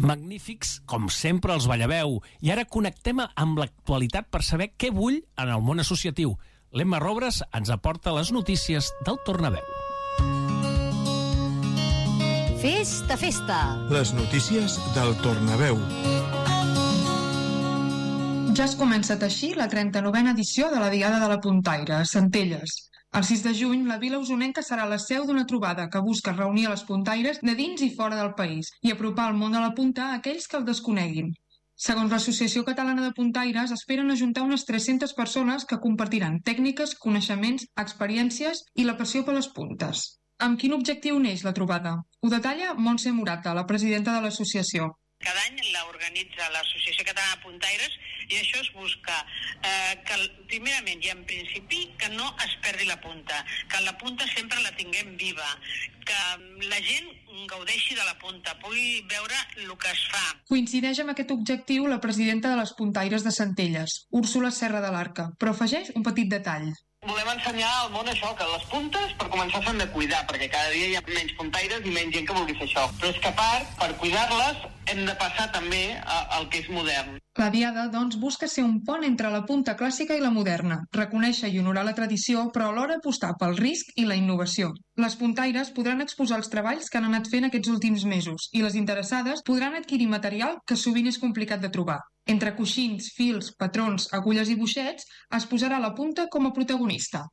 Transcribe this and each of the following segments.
Magnífics, com sempre, els Ballaveu. I ara connectem amb l'actualitat per saber què bull en el món associatiu. L'Emma Robres ens aporta les notícies del Tornaveu. Festa, festa! Les notícies del Tornaveu. Ja es comença a teixir la 39a edició de la Diada de la Puntaire, a Centelles. El 6 de juny, la vila usonenca serà la seu d'una trobada que busca reunir les puntaires de dins i fora del país i apropar el món de la punta a aquells que el desconeguin. Segons l'Associació Catalana de Puntaires, esperen ajuntar unes 300 persones que compartiran tècniques, coneixements, experiències i la passió per les puntes. Amb quin objectiu neix la trobada? Ho detalla Montse Morata, la presidenta de l'associació. Cada any l'organitza l'Associació Catalana de Puntaires i això es busca que, primerament i en principi, que no es perdi la punta, que la punta sempre la tinguem viva, que la gent gaudeixi de la punta, pugui veure el que es fa. Coincideix amb aquest objectiu la presidenta de les Puntaires de Centelles, Úrsula Serra de l'Arca, però afegeix un petit detall. Volem ensenyar al món això, que les puntes, per començar, s'han de cuidar, perquè cada dia hi ha menys puntaires i menys gent que vulgui fer això. Però és que a part, per cuidar-les, hem de passar també al que és modern. La Diada, doncs, busca ser un pont entre la punta clàssica i la moderna, reconèixer i honorar la tradició, però alhora apostar pel risc i la innovació. Les puntaires podran exposar els treballs que han anat fent aquests últims mesos i les interessades podran adquirir material que sovint és complicat de trobar. Entre coixins, fils, patrons, agulles i boixets, es posarà la punta com a protagonista.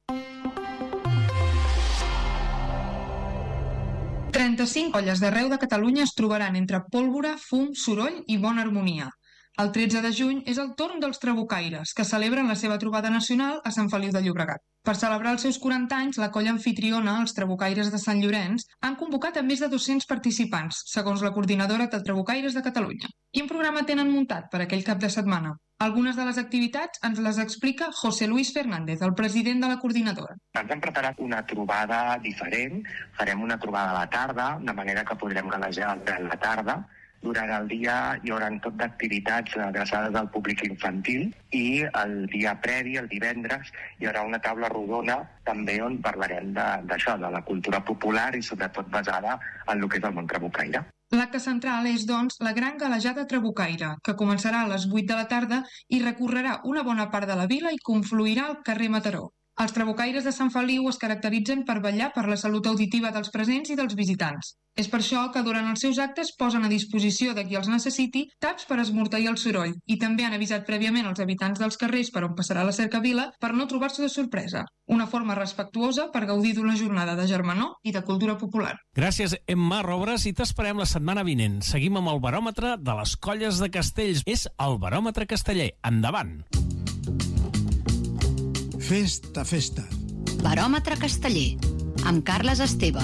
35 colles d'arreu de Catalunya es trobaran entre pólvora, fum, soroll i bona harmonia. El 13 de juny és el torn dels trabucaires, que celebren la seva trobada nacional a Sant Feliu de Llobregat. Per celebrar els seus 40 anys, la colla anfitriona, els trabucaires de Sant Llorenç, han convocat a més de 200 participants, segons la coordinadora de Trabucaires de Catalunya. Quin programa tenen muntat per aquell cap de setmana? Algunes de les activitats ens les explica José Luis Fernández, el president de la coordinadora. Ens hem preparat una trobada diferent. Farem una trobada a la tarda, de manera que podrem galejar durant la tarda. Durant el dia hi haurà tot d'activitats adreçades al públic infantil i el dia previ, el divendres, hi haurà una taula rodona també on parlarem d'això, de la cultura popular i sobretot basada en el que és el món trabucaire. L'acte central és, doncs, la gran galejada trabucaire, que començarà a les 8 de la tarda i recorrerà una bona part de la vila i confluirà al carrer Mataró. Els trabucaires de Sant Feliu es caracteritzen per vetllar per la salut auditiva dels presents i dels visitants. És per això que durant els seus actes posen a disposició de qui els necessiti taps per esmorteir el soroll i també han avisat prèviament els habitants dels carrers per on passarà la cercavila per no trobar-se de sorpresa. Una forma respectuosa per gaudir d'una jornada de germanor i de cultura popular. Gràcies, Emma Robres, i t'esperem la setmana vinent. Seguim amb el baròmetre de les colles de Castells. És el baròmetre casteller. Endavant! Festa, festa. Baròmetre casteller, amb Carles Esteve.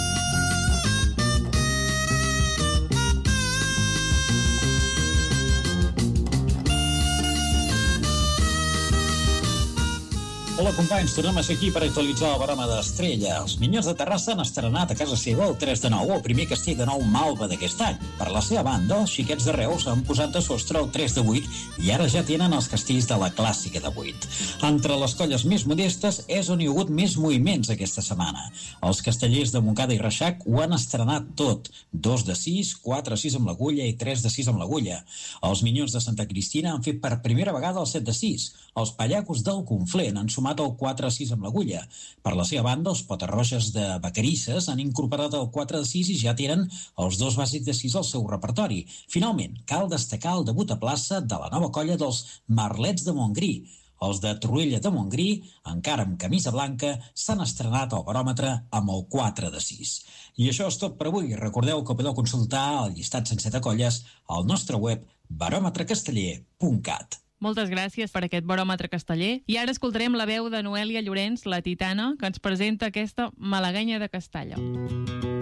Hola companys, tornem a ser aquí per actualitzar el baròmetre d'Estrella. Els Minyons de Terrassa han estrenat a casa seva el 3 de 9, el primer castell de 9 malva d'aquest any. Per la seva banda, els xiquets de Reus han posat de sostre el 3 de 8 i ara ja tenen els castells de la clàssica de 8. Entre les colles més modestes és on hi ha hagut més moviments aquesta setmana. Els castellers de Montcada i Reixac ho han estrenat tot. 2 de 6, 4 de 6 amb l'agulla i 3 de 6 amb l'agulla. Els Minyons de Santa Cristina han fet per primera vegada el 7 de 6. Els Pallacos del Conflent han sumat el 4 de 6 amb l'agulla. Per la seva banda, els Potarroges de Vacarisses han incorporat el 4 de 6 i ja tenen els 2 bàsics de 6 al seu repertori. Finalment, cal destacar el debut a plaça de la nova colla dels Merlets de Montgrí. Els de Torroella de Montgrí, encara amb camisa blanca, s'han estrenat al baròmetre amb el 4 de 6. I això és tot per avui. Recordeu que podeu consultar el llistat sencer de colles al nostre web baròmetrecasteller.cat. Moltes gràcies per aquest baròmetre casteller. I ara escoltarem la veu de Noèlia Llorenç, la Titana, que ens presenta aquesta malaguenya de Castalla.